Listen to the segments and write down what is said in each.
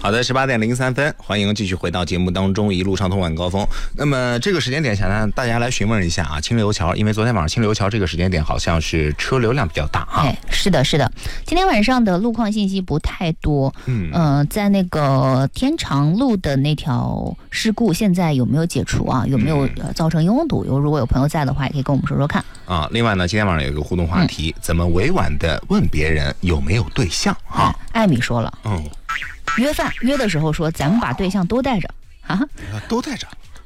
好的，18:03，欢迎继续回到节目当中，一路畅通晚高峰。那么这个时间点，想让大家来询问一下啊，清流桥，因为昨天晚上清流桥这个时间点好像是车流量比较大哈。 哎，是的，是的，今天晚上的路况信息不太多。在那个天长路的那条事故，现在有没有解除啊？有没有造成拥堵？如果有朋友在的话，也可以跟我们说说看啊。另外呢，今天晚上有一个互动话题，怎么委婉的问别人有没有对象哈？ 艾米说了，约饭约的时候说咱们把对象都带着啊， 都带着。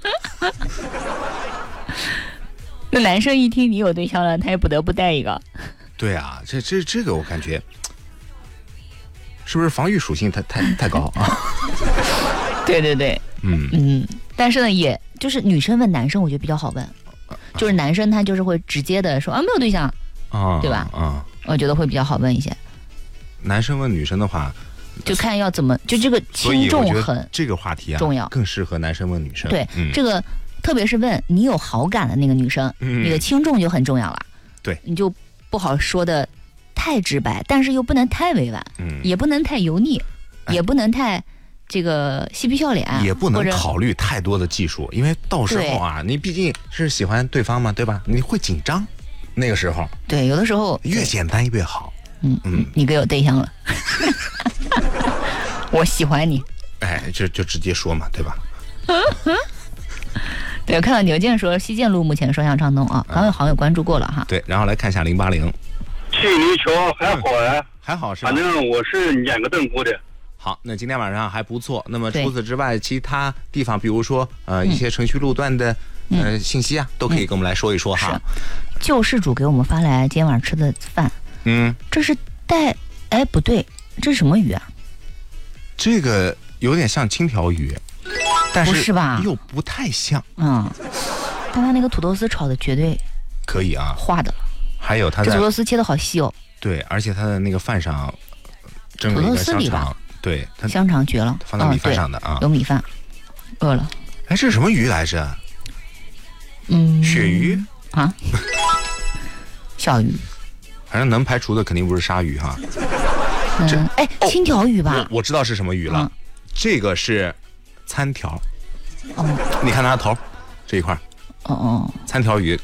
那男生一听你有对象了，他也不得不带一个。 对啊，这个我感觉是不是防御属性太高啊？ 对对对，但是呢，也就是女生问男生，我觉得比较好问，就是男生他就是会直接的说啊没有对象啊，对吧？我觉得会比较好问一些。 男生问女生的话， 就看要怎么，就这个轻重很这个话题啊重要， 更适合男生问女生。 对，这个特别是问你有好感的那个女生，你的轻重就很重要了。 对， 你就不好说的太直白，但是又不能太委婉，也不能太油腻，也不能太这个嬉皮笑脸， 也不能考虑太多的技术，因为到时候啊，你毕竟是喜欢对方嘛，对吧？你会紧张，那个时候。 对，有的时候越简单越好。 你给我对象了，我喜欢你。 哎，就直接说嘛，对吧？ 对，我看到牛健说西建路目前双向畅通啊，刚刚有好友关注过了哈。 对，然后来看一下080。 去泥桥还好啊， 还好是吧？ 反正我是撵个凳过的。 好，那今天晚上还不错。那么除此之外，其他地方，比如说一些城区路段的信息啊，都可以跟我们来说一说哈。 救世主给我们发来今天晚上吃的饭，这是不对，这是什么鱼啊？ 这个有点像青条鱼，但是不是吧？ 又不太像。 但他那个土豆丝炒的绝对可以啊， 化的。 还有它这土豆丝切的好细哦。 对，而且它的那个饭上蒸了一个香肠，对，它香肠绝了， 放在米饭上的啊。 有米饭，饿了。 哎，这是什么鱼来着？鳕鱼啊，小鱼。 反正能排除的肯定不是鲨鱼哈。 青条鱼吧？ 我知道是什么鱼了，这个是餐条。你看它的头这一块。餐条鱼。